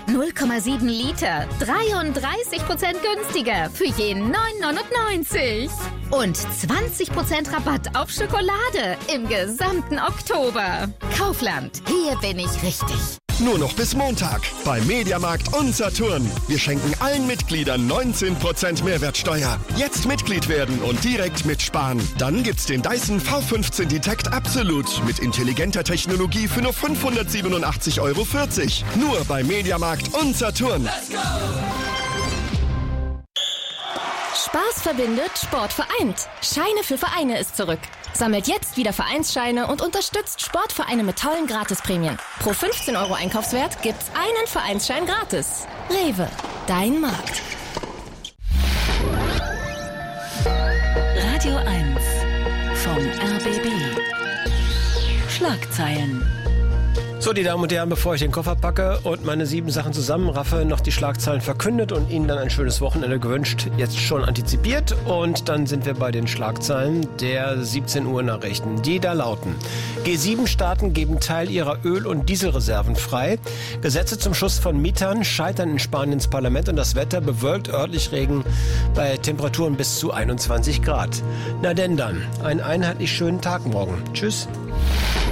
0,7 Liter, 33% günstiger für je 9,99 €. Und 20% Rabatt auf Schokolade im gesamten Oktober. Kaufland, hier bin ich richtig. Nur noch bis Montag bei Mediamarkt und Saturn. Wir schenken allen Mitgliedern 19% Mehrwertsteuer. Jetzt Mitglied werden und direkt mitsparen. Dann gibt's den Dyson V15 Detect Absolut mit intelligenter Technologie für nur 587,40 €. Nur bei Mediamarkt und Saturn. Let's go! Spaß verbindet, Sport vereint. Scheine für Vereine ist zurück. Sammelt jetzt wieder Vereinsscheine und unterstützt Sportvereine mit tollen Gratisprämien. Pro 15 € Einkaufswert gibt's einen Vereinsschein gratis. Rewe, dein Markt. Radio 1 vom RBB. Schlagzeilen. So, die Damen und Herren, bevor ich den Koffer packe und meine 7 Sachen zusammenraffe, noch die Schlagzeilen verkündet und Ihnen dann ein schönes Wochenende gewünscht, jetzt schon antizipiert. Und dann sind wir bei den Schlagzeilen der 17 Uhr Nachrichten, die da lauten: G7-Staaten geben Teil ihrer Öl- und Dieselreserven frei. Gesetze zum Schutz von Mietern scheitern in Spaniens Parlament und das Wetter bewölkt, örtlich Regen bei Temperaturen bis zu 21 Grad. Na denn dann, einen einheitlich schönen Tag morgen. Tschüss.